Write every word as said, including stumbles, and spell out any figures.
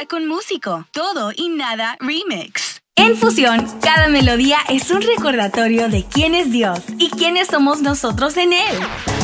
Nada con Músico. Todo y Nada Remix. En Fusión, cada melodía es un recordatorio de quién es Dios y quiénes somos nosotros en Él.